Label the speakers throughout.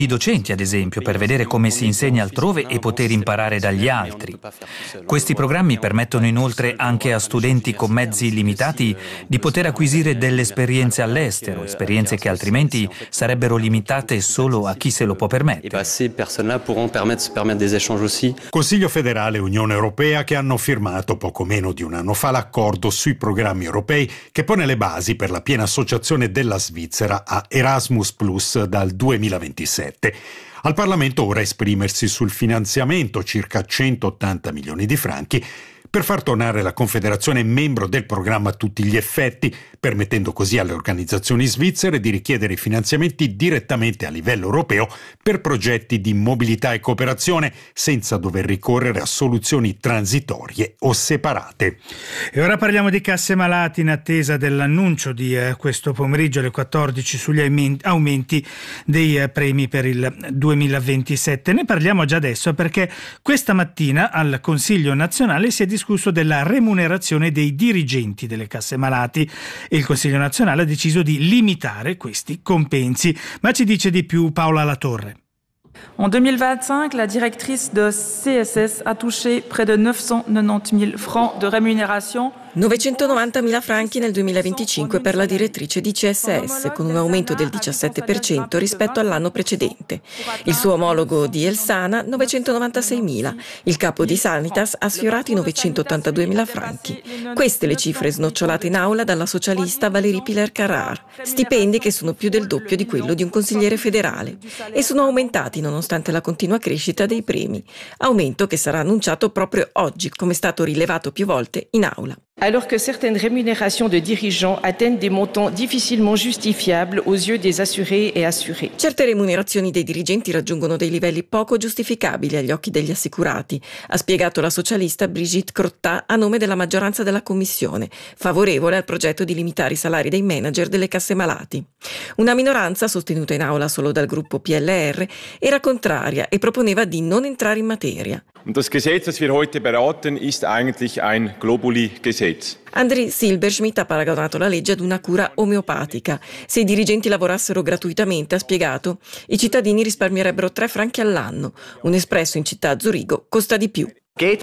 Speaker 1: I docenti, ad esempio, per vedere come si insegna altrove e poter imparare dagli altri. Questi programmi permettono inoltre anche a studenti con mezzi limitati di poter acquisire delle esperienze all'estero, esperienze che altrimenti sarebbero limitate solo a chi se lo può permettere.
Speaker 2: Consiglio federale e Unione Europea che hanno firmato poco meno di un anno fa l'accordo sui programmi europei che pone le basi per la piena associazione della Svizzera a Erasmus Plus dal 2027. Al Parlamento ora esprimersi sul finanziamento, circa 180 milioni di franchi, per far tornare la Confederazione membro del programma a tutti gli effetti, permettendo così alle organizzazioni svizzere di richiedere finanziamenti direttamente a livello europeo per progetti di mobilità e cooperazione, senza dover ricorrere a soluzioni transitorie o separate.
Speaker 3: E ora parliamo di casse malati in attesa dell'annuncio di questo pomeriggio alle 14 sugli aumenti dei premi per il 2027. Ne parliamo già adesso perché questa mattina al Consiglio nazionale si è discusso della remunerazione dei dirigenti delle casse malati e il Consiglio nazionale ha deciso di limitare questi compensi. Ma ci dice di più Paola Latorre.
Speaker 4: En 2025, la directrice de CSS a touché près de 990 000 francs de rémunération.
Speaker 5: 990.000 franchi nel 2025 per la direttrice di CSS, con un aumento del 17% rispetto all'anno precedente. Il suo omologo di Elsana, 996.000. Il capo di Sanitas ha sfiorato i 982.000 franchi. Queste le cifre snocciolate in aula dalla socialista Valérie Piler-Carrar. Stipendi che sono più del doppio di quello di un consigliere federale e sono aumentati nonostante la continua crescita dei premi. Aumento che sarà annunciato proprio oggi, come è stato rilevato più volte in aula.
Speaker 6: Alors que certaines rémunérations de dirigeants atteignent des montants difficilement justifiables aux yeux des assurés et assurés.
Speaker 5: Certe remunerazioni dei dirigenti raggiungono dei livelli poco giustificabili agli occhi degli assicurati, ha spiegato la socialista Brigitte Crottat a nome della maggioranza della Commissione, favorevole al progetto di limitare i salari dei manager delle casse malati. Una minoranza, sostenuta in aula solo dal gruppo PLR, era contraria e proponeva di non entrare in materia.
Speaker 7: Und das Gesetz, das wir heute beraten, ist eigentlich ein Globuli-Gesetz.
Speaker 5: Andriy Silberschmidt ha paragonato la legge ad una cura omeopatica. Se i dirigenti lavorassero gratuitamente, ha spiegato, i cittadini risparmierebbero 3 franchi all'anno. Un espresso in città a Zurigo costa di più.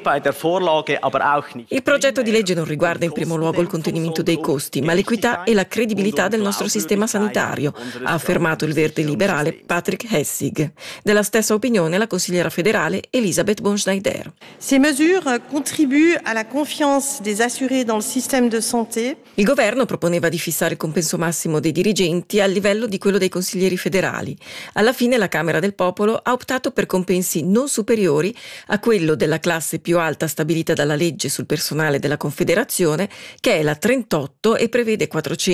Speaker 5: Il progetto di legge non riguarda in primo luogo il contenimento dei costi, ma l'equità e la credibilità del nostro sistema sanitario, ha affermato il verde liberale Patrick Hessig. Della stessa opinione la consigliera federale Elisabeth Bonschneider.
Speaker 8: Ces mesures contribuent à la confiance des assurés dans le système de santé.
Speaker 5: Il governo proponeva di fissare il compenso massimo dei dirigenti al livello di quello dei consiglieri federali. Alla fine la Camera del Popolo ha optato per compensi non superiori a quello della classe più alta stabilita dalla legge sul personale della Confederazione, che è la 38 e prevede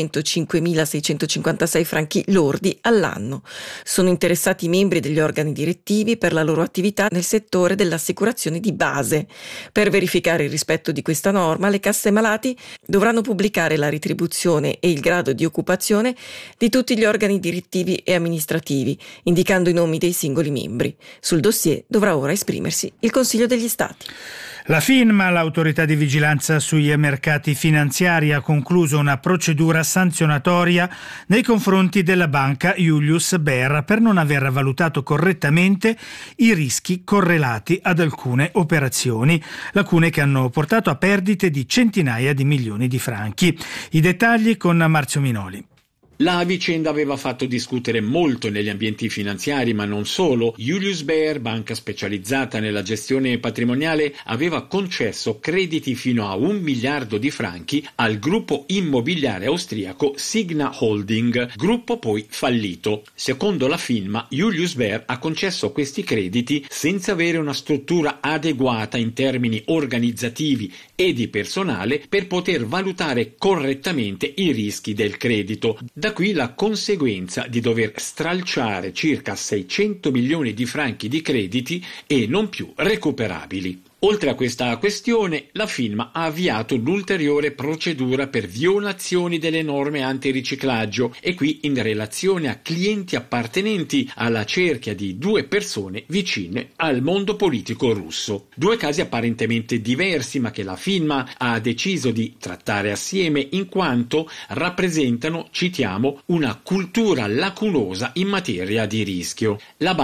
Speaker 5: 405.656 franchi lordi all'anno. Sono interessati i membri degli organi direttivi per la loro attività nel settore dell'assicurazione di base. Per verificare il rispetto di questa norma, le casse malati dovranno pubblicare la retribuzione e il grado di occupazione di tutti gli organi direttivi e amministrativi, indicando i nomi dei singoli membri. Sul dossier dovrà ora esprimersi il Consiglio degli Stati.
Speaker 3: La FINMA, l'autorità di vigilanza sui mercati finanziari, ha concluso una procedura sanzionatoria nei confronti della banca Julius Baer per non aver valutato correttamente i rischi correlati ad alcune operazioni, lacune che hanno portato a perdite di centinaia di milioni di franchi. I dettagli con Marzio Minoli.
Speaker 9: La vicenda aveva fatto discutere molto negli ambienti finanziari, ma non solo. Julius Baer, banca specializzata nella gestione patrimoniale, aveva concesso crediti fino a 1 miliardo di franchi al gruppo immobiliare austriaco Signa Holding, gruppo poi fallito. Secondo la FINMA, Julius Baer ha concesso questi crediti senza avere una struttura adeguata in termini organizzativi e di personale per poter valutare correttamente i rischi del credito. Da qui la conseguenza di dover stralciare circa 600 milioni di franchi di crediti e non più recuperabili. Oltre a questa questione, la firma ha avviato l'ulteriore procedura per violazioni delle norme antiriciclaggio e qui in relazione a clienti appartenenti alla cerchia di 2 persone vicine al mondo politico russo. 2 casi apparentemente diversi ma che la firma ha deciso di trattare assieme in quanto rappresentano, citiamo, una cultura lacunosa in materia di rischio. La